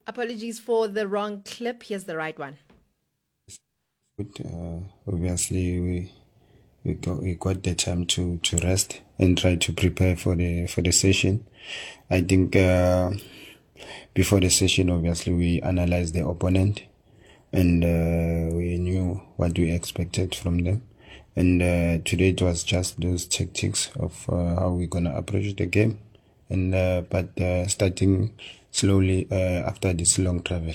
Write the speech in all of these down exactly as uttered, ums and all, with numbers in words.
Apologies for the wrong clip. Here's the right one. Good. Uh, obviously, we we got, we got the time to, to rest and try to prepare for the for the session. I think uh, before the session, obviously, we analyzed the opponent and uh, we knew what we expected from them. And uh, today it was just those tactics of uh, how we're gonna approach the game, and uh, but uh, starting slowly uh, after this long travel.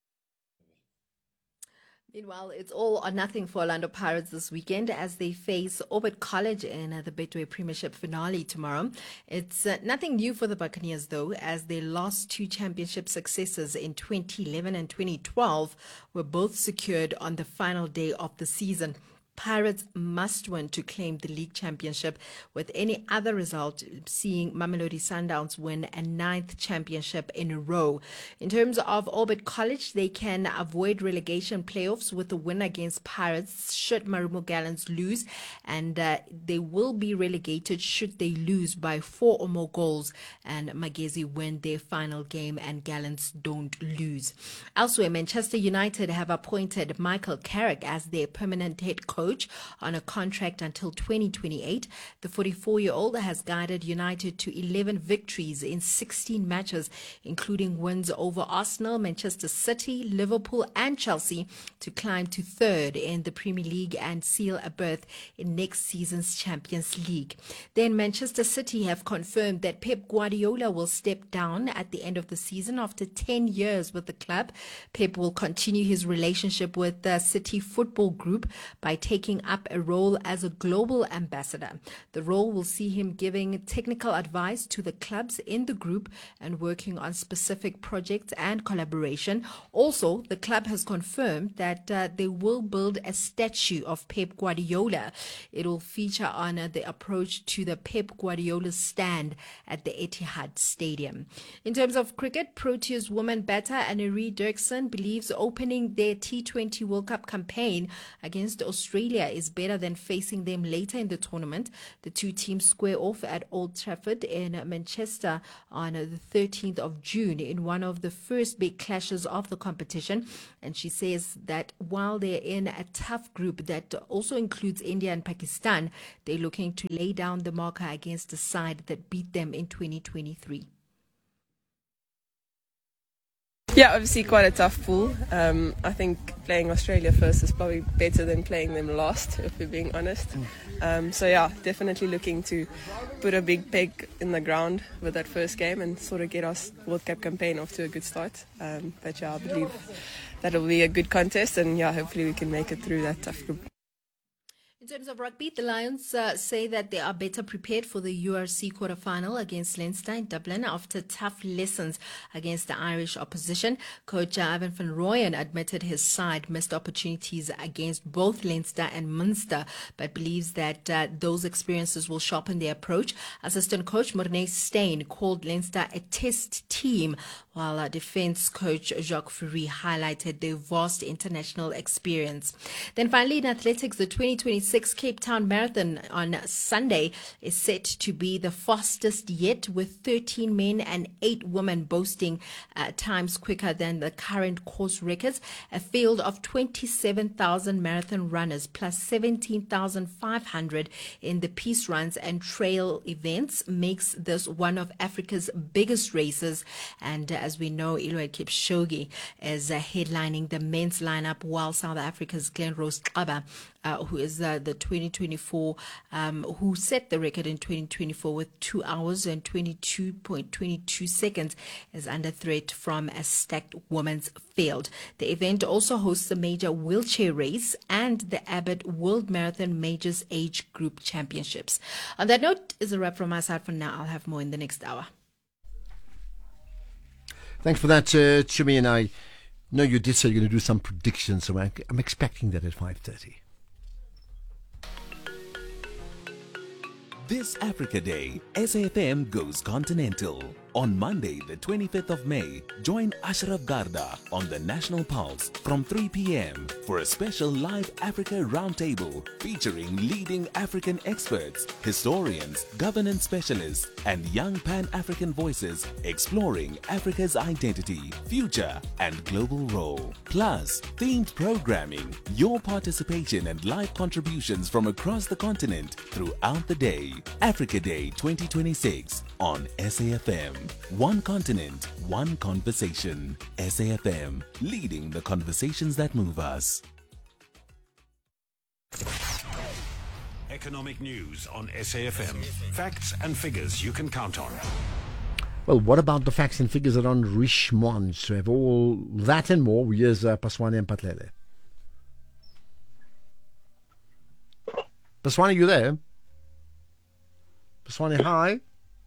Meanwhile, it's all or nothing for Orlando Pirates this weekend as they face Orbit College in uh, the Betway Premiership finale tomorrow. It's uh, nothing new for the Buccaneers, though, as their last two championship successes in twenty eleven and twenty twelve were both secured on the final day of the season. Pirates must win to claim the league championship, with any other result seeing Mamelodi Sundowns win a ninth championship in a row. In terms of Orbit College, they can avoid relegation playoffs with a win against Pirates should Marumo Gallants lose, and uh, they will be relegated should they lose by four or more goals and Magezi win their final game and Gallants don't lose. Elsewhere, Manchester United have appointed Michael Carrick as their permanent head coach on a contract until twenty twenty-eight. The forty-four-year-old has guided United to eleven victories in sixteen matches, including wins over Arsenal, Manchester City, Liverpool and Chelsea, to climb to third in the Premier League and seal a berth in next season's Champions League. Then Manchester City have confirmed that Pep Guardiola will step down at the end of the season after ten years with the club. Pep will continue his relationship with the City Football Group by taking up a role as a global ambassador. The role will see him giving technical advice to the clubs in the group and working on specific projects and collaboration. Also, the club has confirmed that uh, they will build a statue of Pep Guardiola. It will feature on uh, the approach to the Pep Guardiola stand at the Etihad Stadium. In terms of cricket, Proteas woman batter Annerie Dirksen believes opening their T twenty World Cup campaign against Australia is better than facing them later in the tournament. The two teams square off at Old Trafford in Manchester on the thirteenth of June in one of the first big clashes of the competition. And she says that while they're in a tough group that also includes India and Pakistan, they're looking to lay down the marker against a side that beat them in twenty twenty-three. Yeah, obviously quite a tough pool. Um, I think playing Australia first is probably better than playing them last, if we're being honest. Um, so yeah, definitely looking to put a big peg in the ground with that first game and sort of get our World Cup campaign off to a good start. Um, but yeah, I believe that'll be a good contest, and yeah, hopefully we can make it through that tough group. In terms of rugby, the Lions uh, say that they are better prepared for the U R C quarterfinal against Leinster in Dublin after tough lessons against the Irish opposition. Coach uh, Ivan van Rooyen admitted his side missed opportunities against both Leinster and Munster, but believes that uh, those experiences will sharpen their approach. Assistant coach Morné Steyn called Leinster a test team, while uh, defence coach Jacques Fourie highlighted their vast international experience. Then finally in athletics, the twenty twenty-six Cape Town Marathon on Sunday is set to be the fastest yet, with thirteen men and eight women boasting uh, times quicker than the current course records. A field of twenty-seven thousand marathon runners plus seventeen thousand five hundred in the peace runs and trail events makes this one of Africa's biggest races. And uh, as we know, Eliud Kipchoge is uh, headlining the men's lineup, while South Africa's Glen Rose Xaba, Uh, who is uh, the twenty twenty-four, um, who set the record in twenty twenty-four with two hours and twenty-two point two two seconds, is under threat from a stacked women's field. The event also hosts a major wheelchair race and the Abbott World Marathon Majors Age Group Championships. On that note, is a wrap from my side for now. I'll have more in the next hour. Thanks for that, uh, Chumi, and I know you did say you're going to do some predictions, so I'm, I'm expecting that at five thirty. This Africa Day, S A F M goes continental. On Monday, the twenty-fifth of May, join Ashraf Garda on the National Pulse from three p.m. for a special live Africa roundtable featuring leading African experts, historians, governance specialists, and young Pan-African voices exploring Africa's identity, future, and global role. Plus, themed programming, your participation and live contributions from across the continent throughout the day. Africa Day twenty twenty-six on S A F M. One continent, one conversation. S A F M, leading the conversations that move us. Economic news on S A F M. Facts and figures you can count on. Well, what about the facts and figures around Richemont? So we have all that and more. Here's uh, Paswane and Patlele. Paswane, you there? Paswane, hi.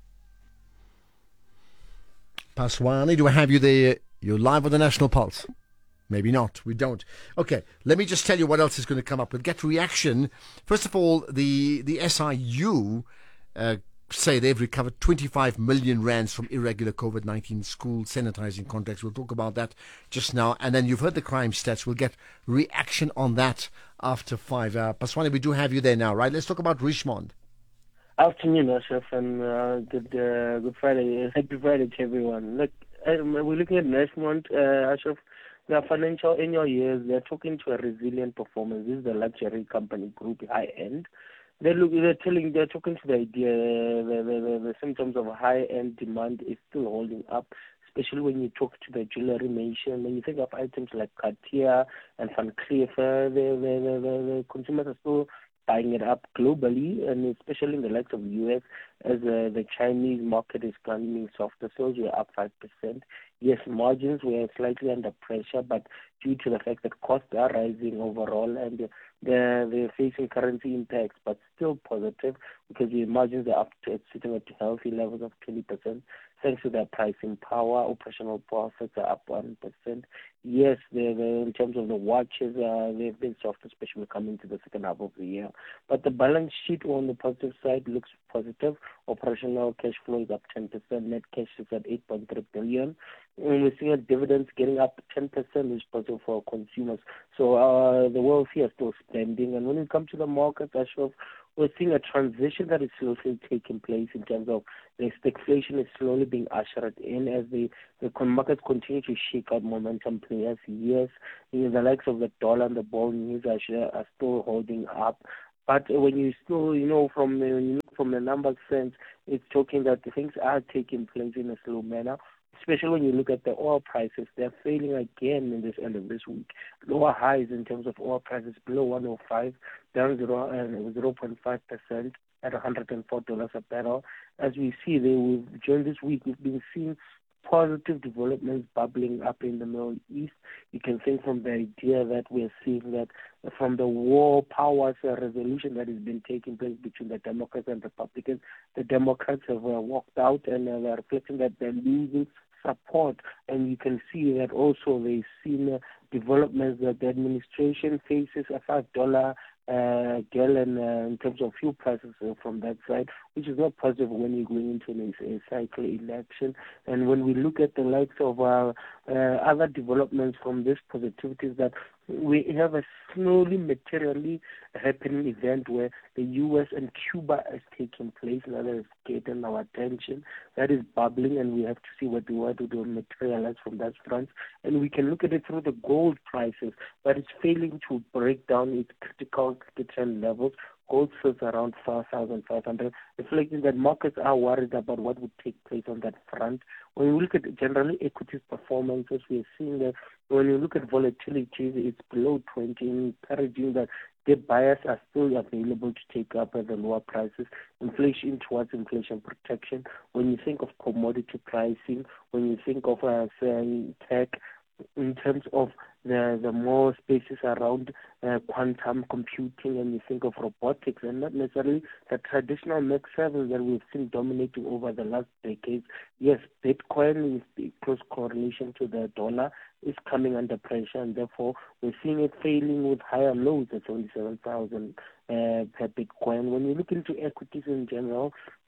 Paswane, do I have you there? You're live on the National Pulse. Maybe not. We don't. Okay, let me just tell you what else is going to come up. We'll get reaction. First of all, the, the S I U uh, say they've recovered twenty-five million rands from irregular COVID nineteen school sanitizing contracts. We'll talk about that just now. And then you've heard the crime stats. We'll get reaction on that after five. Uh, Paswane, we do have you there now, right? Let's talk about Richemont. Afternoon, Ashraf, and uh, good uh, Good Friday. Happy Friday to everyone. Look, um, we're looking at Richemont, uh, Ashraf. Their financial annual years, they're talking to a resilient performance. This is the luxury company group, high end. They're looking, they're telling, they're talking to the idea, the, the, the, the symptoms of high end demand is still holding up, especially when you talk to the jewelry nation. When you think of items like Cartier and Van Cleef, uh, the, the, the, the, the consumers are still buying it up globally, and especially in the likes of the U S, as uh, the Chinese market is climbing softer. Sales were up five percent. Yes, margins were slightly under pressure, but due to the fact that costs are rising overall and they're, they're facing currency impacts, but still positive because the margins are up to sitting at healthy levels of twenty percent. Thanks to their pricing power, operational profits are up one percent. Yes, they're, they're, in terms of the watches, uh, they've been soft, especially coming to the second half of the year. But the balance sheet on the positive side looks positive. Operational cash flow is up ten percent. Net cash is at eight point three billion. And we're seeing dividends getting up ten percent, which is positive for consumers. So uh, the wealthy are still spending. And when it comes to the market, Ashraf, we're seeing a transition that is slowly taking place in terms of the stagflation is slowly being ushered in as the, the markets continue to shake out momentum players. Yes, you know, the likes of the dollar and the bond news are, are still holding up. But when you still, you know, from the, you know, from the numbers sense, it's talking that things are taking place in a slow manner. Especially when you look at the oil prices, they're failing again in this end of this week. Lower highs in terms of oil prices below one oh five, down zero point five percent at one hundred four dollars a barrel. As we see, they will, during this week, we've been seeing positive developments bubbling up in the Middle East. You can think from the idea that we're seeing that from the war powers uh, resolution that has been taking place between the Democrats and Republicans, the Democrats have uh, walked out and uh, they're reflecting that they're losing support, and you can see that also they've seen uh, developments that the administration faces a five dollar uh, gallon uh, in terms of fuel prices uh, from that side, which is not positive when you're going into a, a cycle election. And when we look at the likes of uh, uh, other developments from this positivity, is that we have a slowly materially happening event where the U S and Cuba is taking place. Now that is getting our attention. That is bubbling, and we have to see what the what will materialize from that front. And we can look at it through the gold prices, but it's failing to break down its critical trend levels. Gold sits around four thousand five hundred, reflecting that markets are worried about what would take place on that front. When we look at generally equities performances, we are seeing that when you look at volatility, it's below twenty, encouraging that the buyers are still available to take up at the lower prices. Inflation towards inflation protection. When you think of commodity pricing, when you think of uh, say, tech, in terms of the the more spaces around uh, quantum computing, and you think of robotics, and not necessarily the traditional Mac seven that we've seen dominating over the last decades. Yes, Bitcoin is the close correlation to the dollar is coming under pressure, and therefore we're seeing it failing with higher lows at seventy-seven thousand uh, per Bitcoin. When you look into equities in general,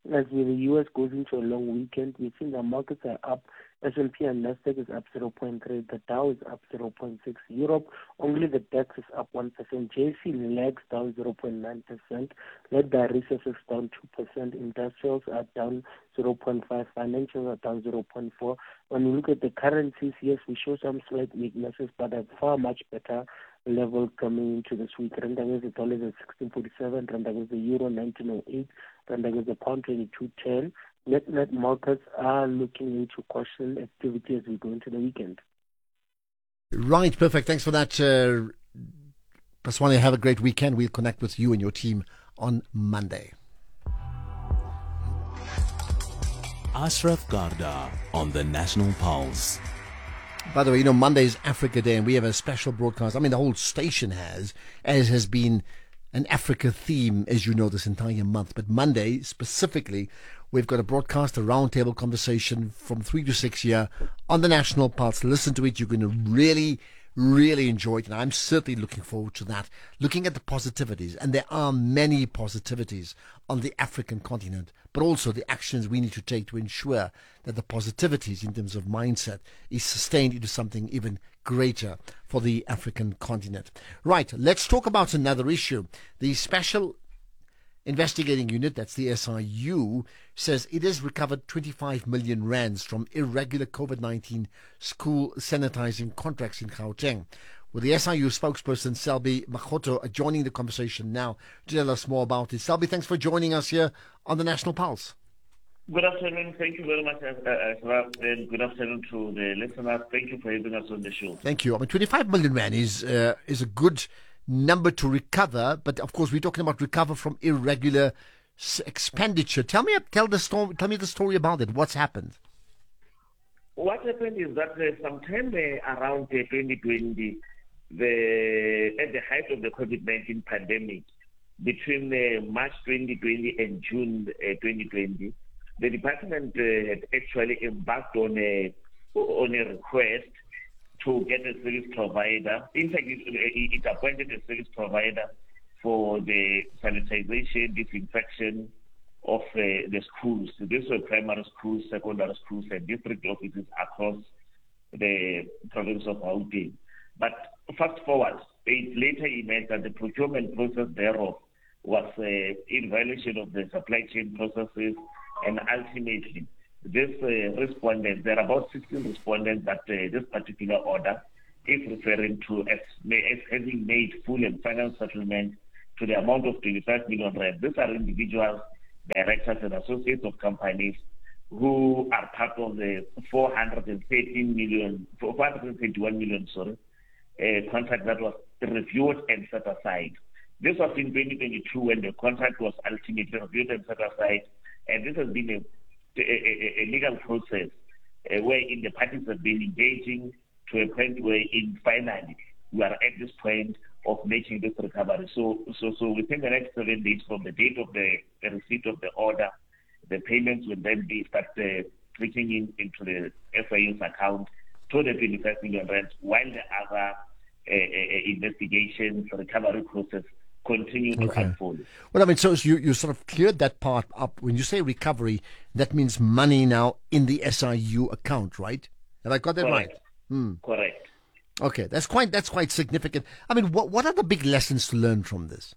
as the U S goes into a long weekend, we've seen the markets are up. S and P and Nasdaq is up zero point three. The Dow is up zero point six. Europe, only the DAX is up one percent. J C lags down zero point nine percent. Led by resources down two percent. Industrials are down zero point five. Financials are down zero point four. When we look at the currencies, yes, we show some slight weaknesses, but at far much better level coming into this week. Rand against the dollar is at sixteen forty-seven. Rand against the euro nineteen oh eight. Rand against the pound twenty-two ten. Net net markets are looking into caution activity as we go into the weekend. Right, perfect. Thanks for that, uh, Paswani. Have a great weekend. We'll connect with you and your team on Monday. Ashraf Garda on the National Pulse. By the way, you know, Monday is Africa Day, and we have a special broadcast. I mean, the whole station has, as has been an Africa theme, as you know, this entire month. But Monday, specifically, we've got a broadcast, a roundtable conversation from three to six here on the National Pulse. Listen to it. You're going to really, really enjoy it. And I'm certainly looking forward to that. Looking at the positivities. And there are many positivities on the African continent, but also the actions we need to take to ensure that the positivities in terms of mindset is sustained into something even greater for the African continent. Right, let's talk about another issue. The Special Investigating Unit, that's the S I U, says it has recovered twenty-five million rands from irregular COVID nineteen school sanitizing contracts in Gauteng. With the S I U spokesperson Selby Makgoto joining the conversation now to tell us more about it. Selby, thanks for joining us here on the National Pulse. Good afternoon. Thank you very much, Ashraf, and good afternoon to the listeners. Thank you for having us on the show. Thank you. I mean, twenty-five million rand is uh, is a good number to recover, but of course we're talking about recover from irregular s- expenditure. Tell me, tell the story. Tell me the story about it. What's happened? What happened is that uh, sometime uh, around uh, twenty twenty, the at the height of the COVID nineteen pandemic, between uh, March twenty twenty and June uh, twenty twenty, the department uh, had actually embarked on a on a request to get a service provider. In fact, it, it appointed a service provider for the sanitization, disinfection of uh, the schools. These were primary schools, secondary schools, and district offices across the province of Gauteng. But fast forward, it later emerged that the procurement process thereof was uh, in violation of the supply chain processes, and ultimately this uh, respondent, there are about sixteen respondents that uh, this particular order is referring to as, as having made full and final settlement to the amount of twenty-five million rand. These are individuals, directors and associates of companies who are part of the four hundred thirteen million, four hundred thirty-one million, sorry, uh, contract that was reviewed and set aside. This was in twenty twenty-two when the contract was ultimately reviewed and set aside, and this has been a A, a, a legal process uh, wherein the parties have been engaging to a point where in finally we are at this point of making this recovery. So, so, so within the next seven days from the date of the, the receipt of the order, the payments will then be start uh, trickling in into the S I U's account to the twenty-five million rand, while the other uh, uh, investigations, recovery process continue to Okay. unfold. Well, I mean, so you, you sort of cleared that part up. When you say recovery, that means money now in the S I U account, right? Have I got that Correct. right? Hmm. Correct. Okay, that's quite that's quite significant. I mean, what what are the big lessons to learn from this?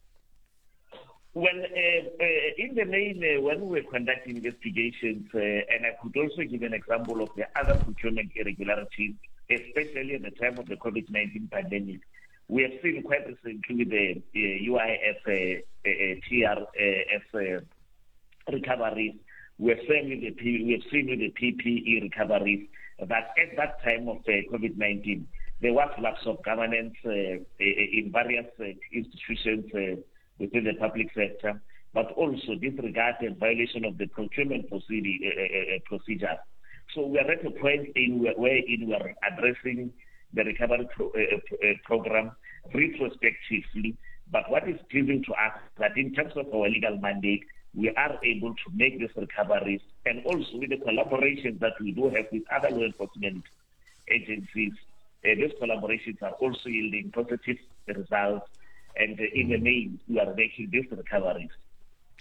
Well, uh, uh, in the main, uh, when we were conducting investigations, uh, and I could also give an example of the other procurement irregularities, especially at the time of the COVID nineteen pandemic, we have seen quite recently with the uh, U I F, uh, uh, T R F uh, recoveries. We have seen with the P- we have seen with the P P E recoveries that at that time of uh, COVID nineteen, there was lapse of governance uh, in various uh, institutions uh, within the public sector, but also disregarded violation of the procurement procedure, uh, uh, procedures. So we are at a point in where, wherein we are addressing the recovery pro, uh, uh, program retrospectively. But what is pleasing to us is that in terms of our legal mandate, we are able to make these recoveries, and also with the collaborations that we do have with other law enforcement agencies. Uh, these collaborations are also yielding positive results, and uh, in the main, we are making these recoveries.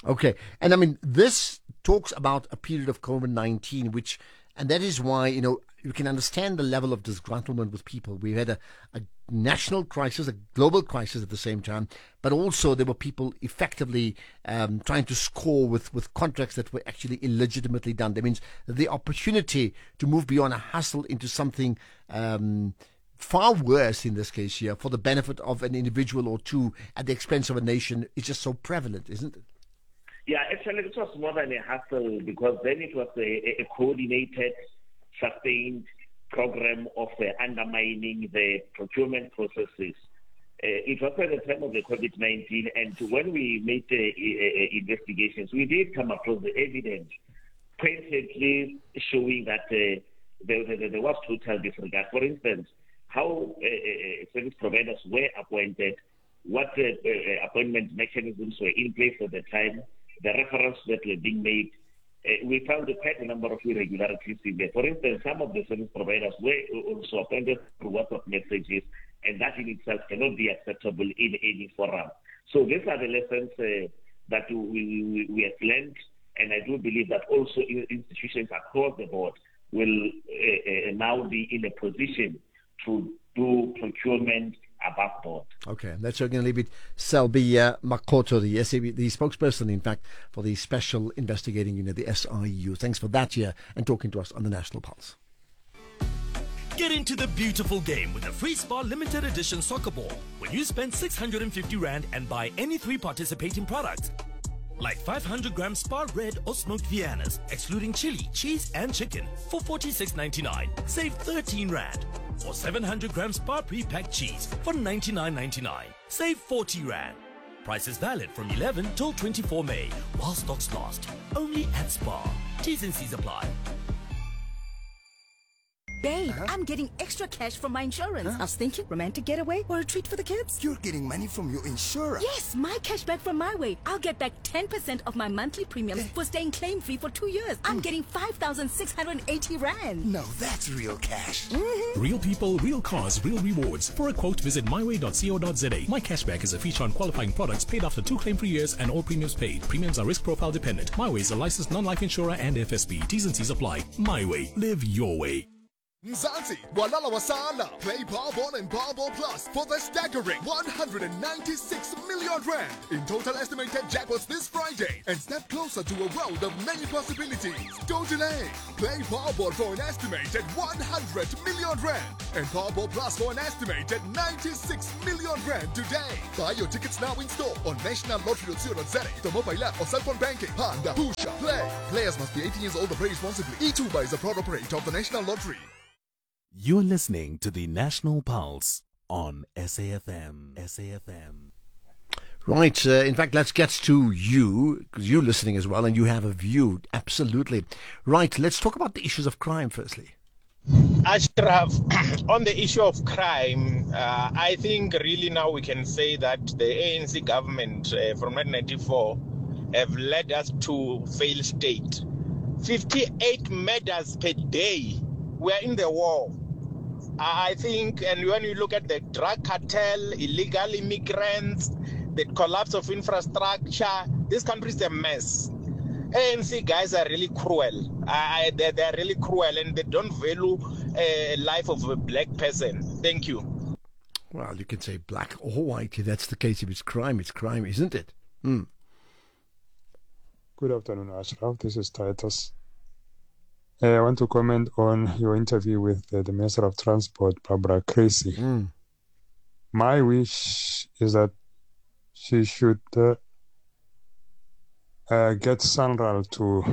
Okay. And I mean, this talks about a period of COVID nineteen, which, and that is why, you know, you can understand the level of disgruntlement with people. We had a, a national crisis, a global crisis at the same time, but also there were people effectively um, trying to score with, with contracts that were actually illegitimately done. That means the opportunity to move beyond a hustle into something um, far worse in this case here for the benefit of an individual or two at the expense of a nation is just so prevalent, isn't it? Yeah, actually, it was more than a hustle because then it was a, a coordinated, sustained program of uh, undermining the procurement processes. Uh, it was at the time of the COVID nineteen, and when we made the uh, uh, investigations, we did come across the evidence pointedly showing that uh, there, there, there was total disregard. For instance, how uh, uh, service providers were appointed, what uh, uh, appointment mechanisms were in place at the time, the reference that were being made. Uh, we found quite a number of irregularities in there. For instance, some of the service providers were also appointed through WhatsApp messages, and that in itself cannot be acceptable in any forum. So these are the lessons uh, that we, we, we have learned, and I do believe that also institutions across the board will uh, uh, now be in a position to do procurement above board. Okay, that's going to leave it. Selby uh, Makoto, the S A B, the spokesperson, in fact, for the Special Investigating Unit, the S I U. Thanks for that here and talking to us on the National Pulse. Get into the beautiful game with a free Spar limited edition soccer ball when you spend six hundred fifty rand and buy any three participating products. Like five hundred gram Spar red or smoked Viennas, excluding chili, cheese and chicken for forty-six ninety-nine. Save thirteen rand. Or seven hundred gram Spar pre-packed cheese for ninety-nine ninety-nine. Save forty rand. Price is valid from eleven till twenty-four May while stocks last. Only at Spar. T's and C's apply. Babe, uh-huh. I'm getting extra cash from my insurance. Huh? I was thinking romantic getaway or a treat for the kids. You're getting money from your insurer? Yes, my cash back from my way. I'll get back ten percent of my monthly premiums for staying claim-free for two years. I'm getting five thousand six hundred eighty rand. No, that's real cash. Mm-hmm. Real people, real cars, real rewards. For a quote, visit my way dot co dot za. My Cashback is a feature on qualifying products paid after two claim-free years and all premiums paid. Premiums are risk profile dependent. My Way is a licensed non-life insurer and F S B. T's and C's apply. My Way. Live your way. Mzansi, Walala Wasala. Play Powerball and Powerball Plus for the staggering one hundred ninety-six million rand in total estimated jackpots this Friday and step closer to a world of many possibilities. Don't delay. Play Powerball for an estimated one hundred million rand and Powerball Plus for an estimated ninety-six million rand today. Buy your tickets now in store on national lottery dot co dot za, the mobile app or cell phone banking. Panda, Pusha, play. Players must be eighteen years old and play responsibly. E two B A is a proud operator of the National Lottery. You're listening to the National Pulse on S A F M. S A F M. Right. Uh, in fact, let's get to you, because you're listening as well, and you have a view. Absolutely. Right. Let's talk about the issues of crime, firstly. Ashraf, on the issue of crime, uh, I think really now we can say that the A N C government uh, from nineteen ninety-four have led us to fail state. fifty-eight murders per day. We're in the war. I think, and when you look at the drug cartel, illegal immigrants, the collapse of infrastructure, this country is a mess. A N C guys are really cruel. Uh, they're, they're really cruel, and they don't value a uh, life of a black person. Thank you. Well, you can say black or white. If that's the case, if it's crime, it's crime, isn't it? Mm. Good afternoon, Ashraf. This is Titus. Uh, I want to comment on your interview with uh, the Minister of Transport, Barbara Creecy. Mm. My wish is that she should uh, uh, get SANRAL to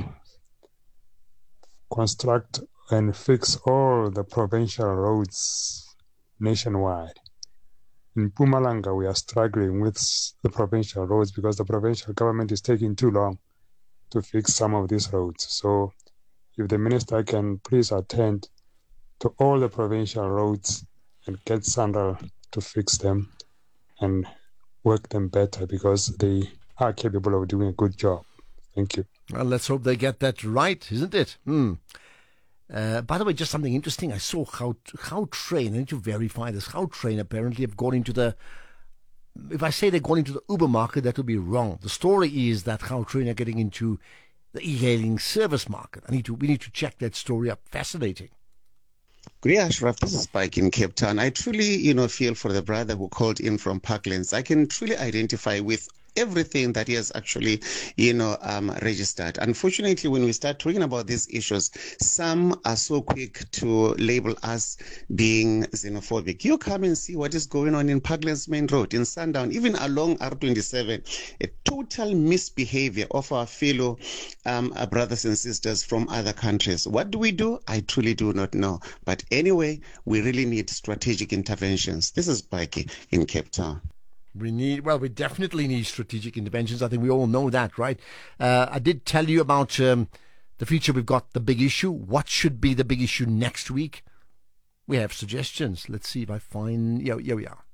construct and fix all the provincial roads nationwide. In Mpumalanga, we are struggling with the provincial roads because the provincial government is taking too long to fix some of these roads. So if the minister can please attend to all the provincial roads and get SANRAL to fix them and work them better, because they are capable of doing a good job. Thank you. Well, let's hope they get that right, isn't it? Mm. Uh, by the way, just something interesting. I saw how how train, I need to verify this, how train apparently have gone into the if I say they're going into the Uber market, that would be wrong. The story is that Gautrain are getting into the e-hailing service market. I need to. We need to check that story up. Fascinating. Good day, Ashraf. This is Spike in Cape Town. I truly, you know, feel for the brother who called in from Parklands. I can truly identify with everything that he has actually, you know, um, registered. Unfortunately, when we start talking about these issues, some are so quick to label us being xenophobic. You come and see what is going on in Parklands Main Road, in Sundown, even along R twenty-seven. A total misbehavior of our fellow um, our brothers and sisters from other countries. What do we do? I truly do not know. But anyway, we really need strategic interventions. This is Spike in Cape Town. We need, well, we definitely need strategic interventions. I think we all know that, right? Uh, I did tell you about um, the future. We've got the big issue. What should be the big issue next week? We have suggestions. Let's see if I find, yeah, here we are.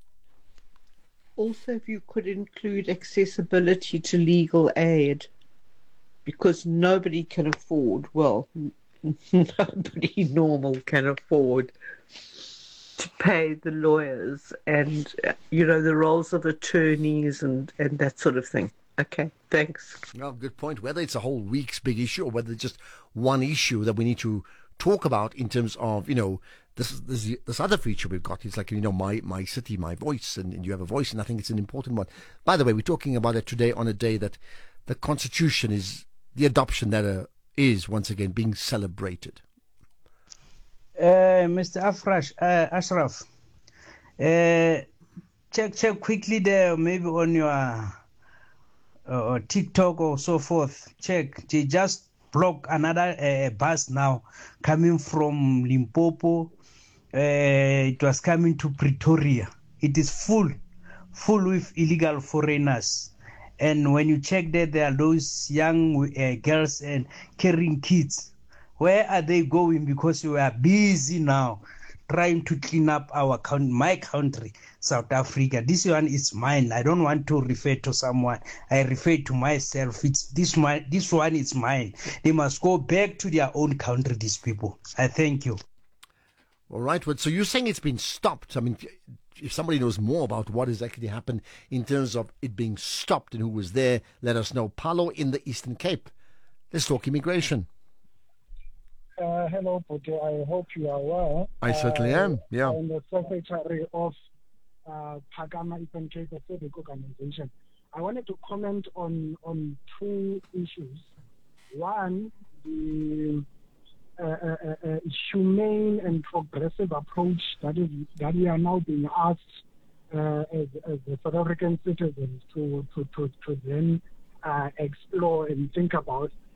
Also, if you could include accessibility to legal aid, because nobody can afford, well, nobody normal can afford to pay the lawyers and, you know, the roles of attorneys and, and that sort of thing. Okay, thanks. Well, good point. Whether it's a whole week's big issue or whether it's just one issue that we need to talk about in terms of, you know, this this, this other feature we've got. It's like, you know, my, my city, my voice, and, and you have a voice, and I think it's an important one. By the way, we're talking about it today on a day that the Constitution is, the adoption that uh, is, once again, being celebrated. Uh, Mister Afrash, uh, Ashraf, uh, check check quickly there, maybe on your uh, TikTok or so forth. Check. They just blocked another uh, bus now coming from Limpopo. Uh, it was coming to Pretoria. It is full, full with illegal foreigners. And when you check there, there are those young uh, girls and carrying kids. Where are they going? Because we are busy now trying to clean up our country, my country, South Africa. This one is mine. I don't want to refer to someone. I refer to myself. It's this one. This one is mine. They must go back to their own country, these people. I thank you. All right. Well, so you're saying it's been stopped. I mean, if somebody knows more about what has actually happened in terms of it being stopped and who was there, let us know. Paulo in the Eastern Cape. Let's talk immigration. Uh, hello, Bote. I hope you are well. I certainly uh, am, yeah. I'm the secretary of uh, Phakama Eastern Cape Civic Organization. I wanted to comment on, on two issues. One, the uh, uh, uh, humane and progressive approach that is that we are now being asked uh, as, as the South African citizens to, to, to, to then uh, explore and think about.